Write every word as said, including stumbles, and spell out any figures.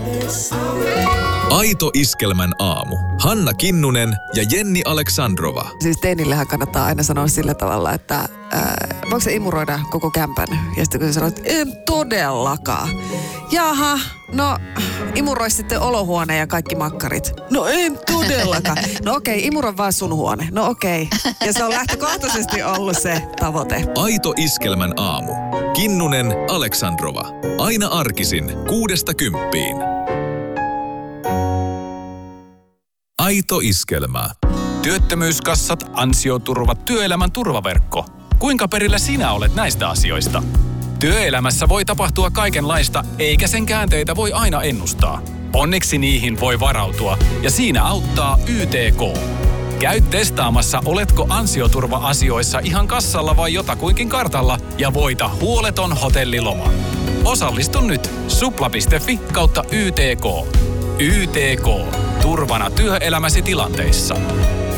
Aito Iskelmän aamu. Hanna Kinnunen ja Jenni Aleksandrova. Siis teinillehän kannattaa aina sanoa sillä tavalla, että äh, voiko se imuroida koko kämpän? Ja sitten kun sä sanot, että en todellakaan. Jaha, no imuroi sitten olohuone ja kaikki makkarit. No en todellakaan. No okei, okay, imuroi vaan sun huone. No okei. Okay. Ja se on lähtökohtaisesti ollut se tavoite. Aito Iskelmän aamu. Kinnunen, Aleksandrova. Aina arkisin kuudesta kymppiin. Aito Iskelmä. Työttömyyskassat, ansioturva, työelämän turvaverkko. Kuinka perillä sinä olet näistä asioista? Työelämässä voi tapahtua kaikenlaista, eikä sen käänteitä voi aina ennustaa. Onneksi niihin voi varautua, ja siinä auttaa Y T K. Käy testaamassa, oletko ansioturva-asioissa ihan kassalla vai jotakuinkin kartalla, ja voita huoleton hotelliloma. Osallistu nyt supla piste fi kautta Y T K. Y T K. Turvana työelämäsi tilanteissa.